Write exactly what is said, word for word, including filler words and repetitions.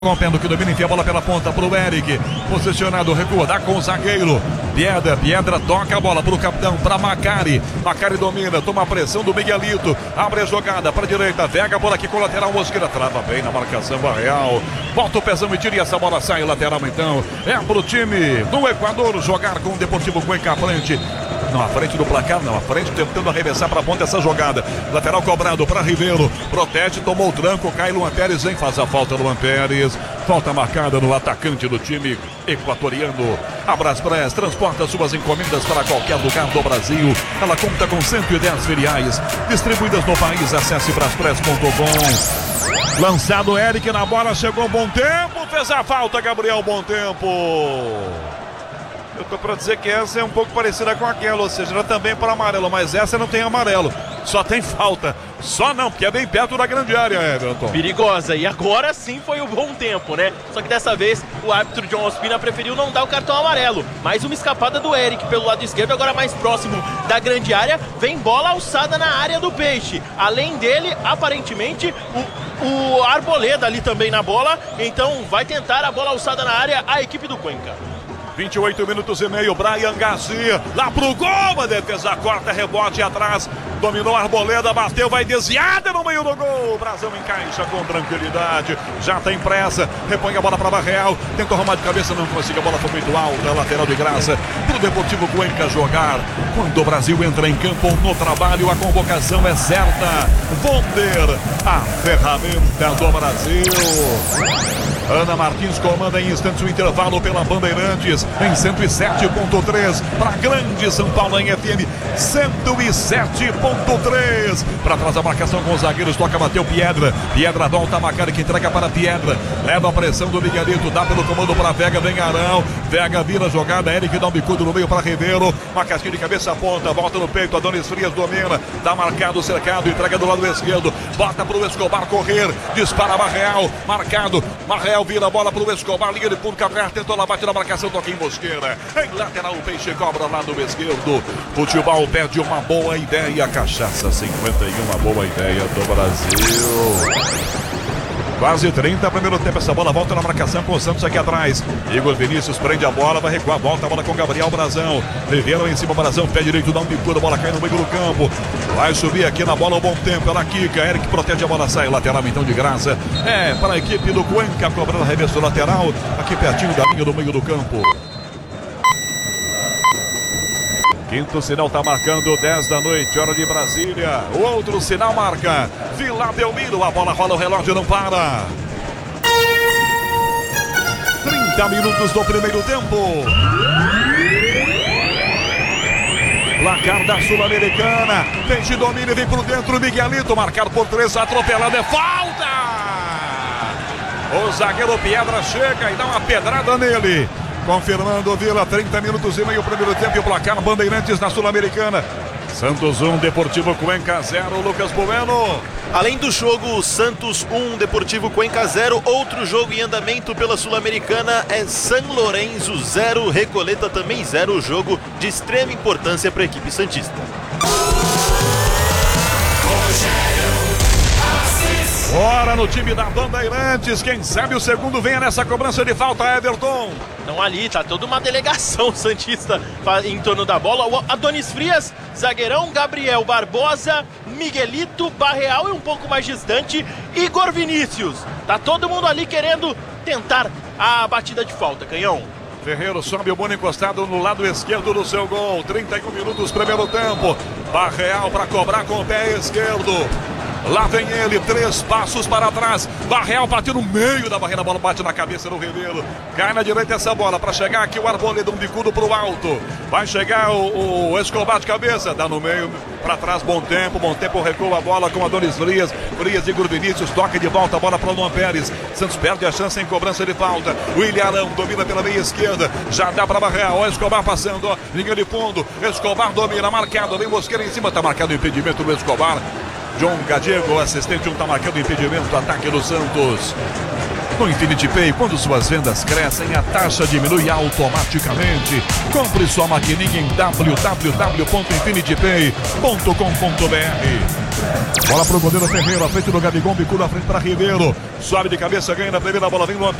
Rompendo que domina, enfia a bola pela ponta pro Eric, posicionado, recua, dá com o zagueiro, Piedra, Piedra toca a bola pro capitão, pra Macari, Macari domina, toma a pressão do Miguelito, abre a jogada pra direita, pega a bola aqui com o lateral, Mosqueira, trava bem na marcação, Barreal, volta o pezão e tira e essa bola sai, lateral então, é pro time do Equador jogar com o Deportivo Cuenca à frente. Não, à frente do placar, não, à frente tentando arremessar para a ponta essa jogada. Lateral cobrado para Ribeiro, protege, tomou o tranco, cai Luan Pérez, vem, faz a falta Luan Pérez. Falta marcada no atacante do time equatoriano. A Braspress transporta suas encomendas para qualquer lugar do Brasil. Ela conta com cento e dez filiais distribuídas no país. Acesse braspress ponto com. Lançado Eric na bola, chegou Bom Tempo, fez a falta Gabriel Bom Tempo. Eu tô pra dizer que essa é um pouco parecida com aquela, ou seja, ela também para amarelo, mas essa não tem amarelo, só tem falta. Só não, porque é bem perto da grande área, Everton. Perigosa, e agora sim foi o Bom Tempo, né? Só que dessa vez o árbitro John Ospina preferiu não dar o cartão amarelo. Mais uma escapada do Eric pelo lado esquerdo, agora mais próximo da grande área. Vem bola alçada na área do Peixe. Além dele, aparentemente, o, o Arboleda ali também na bola. Então vai tentar a bola alçada na área a equipe do Cuenca. vinte e oito minutos e meio, Brian Garcia, lá pro gol, a defesa corta, rebote atrás, dominou a Arboleda, bateu, vai desviada no meio do gol, o Brasão encaixa com tranquilidade, já tem pressa, repõe a bola para Barreal, tentou arrumar de cabeça, não conseguiu, a bola foi muito alta, lateral de graça, pro Deportivo Cuenca jogar, quando o Brasil entra em campo no trabalho, a convocação é certa, Vonder, a ferramenta do Brasil. Ana Martins comanda em instantes o intervalo pela Bandeirantes em cento e sete ponto três para Grande São Paulo em F M cento e sete ponto três. Para trás a marcação com os zagueiros, toca, bateu Piedra. Piedra volta a Macari que entrega para Piedra. Leva a pressão do Miguelito, dá pelo comando para Vega, vem Arão. Vega vira a jogada, Eric dá um bicudo no meio para Ribeiro. Uma casquinha de cabeça ponta, volta no peito, Adonis Frias domina, dá marcado, cercado, entrega do lado esquerdo, bota para o Escobar correr, dispara Barreal, marcado, Barreal vira a bola para o Escobar, linha de fundo, Cabral tentou lá, bate na marcação, toca em Mosqueira, em lateral o Peixe cobra lá do esquerdo, futebol perde uma boa ideia, cachaça cinquenta e um, uma boa ideia do Brasil. Quase trinta, primeiro tempo, essa bola volta na marcação com o Santos aqui atrás. Igor Vinícius prende a bola, vai recuar, volta a bola com Gabriel Brazão. Ribeiro em cima, Brazão, pé direito, dá um bicudo, a bola cai no meio do campo. Vai subir aqui na bola o Bom Tempo, ela quica, Eric protege a bola, sai lateral então de graça. É para a equipe do Cuenca, cobrando arremesso lateral, aqui pertinho da linha do meio do campo. Quinto sinal está marcando dez da noite, hora de Brasília. O outro sinal marca Vila Belmiro, a bola rola, o relógio não para. trinta minutos do primeiro tempo. Placar da Sul-Americana. Peixe domina e vem por dentro. Miguelito, marcado por três, atropelado, é falta! O zagueiro Piedra chega e dá uma pedrada nele. Confirmando o Vila, trinta minutos e meio, primeiro tempo, e o placar Bandeirantes na Sul-Americana. Santos um, Deportivo Cuenca zero, Lucas Bueno. Além do jogo Santos um, Deportivo Cuenca zero, outro jogo em andamento pela Sul-Americana é San Lorenzo zero, Recoleta também zero, jogo de extrema importância para a equipe santista. Bora no time da Bandeirantes, quem sabe o segundo venha nessa cobrança de falta, Everton. Então ali tá toda uma delegação santista em torno da bola. O Adonis Frias, zagueirão, Gabriel Barbosa, Miguelito, Barreal e um pouco mais distante, Igor Vinícius. Tá todo mundo ali querendo tentar a batida de falta, Canhão. Ferreiro sobe o Bono encostado no lado esquerdo do seu gol. trinta e um minutos, primeiro tempo. Barreal para cobrar com o pé esquerdo. Lá vem ele, três passos para trás. Barreal bateu no meio da barreira, a bola bate na cabeça do Ribeiro. Cai na direita essa bola para chegar aqui o Arboleda, um bicudo para o alto. Vai chegar o, o Escobar de cabeça, dá no meio, para trás, Bom Tempo. Bom Tempo recua a bola com Adonis Frias. Frias e Igor Vinícius, toca de volta a bola para o Luan Pérez. Santos perde a chance em cobrança de falta. O Ilharão domina pela meia esquerda, já dá para Barreal. O Escobar passando, ó, linha de fundo. Escobar domina, marcado, vem Mosqueira em cima, está marcado o impedimento do Escobar. John Gadiego, assistente, um está marcando impedimento, ataque do Santos. No Infinity Pay, quando suas vendas crescem, a taxa diminui automaticamente. Compre sua maquininha em w w w ponto infinity pay ponto com ponto b r. Bola pro goleiro Ferreira, feito no Gabigol, bicudo à frente para Ribeiro. Sobe de cabeça, ganha na primeira bola, vem no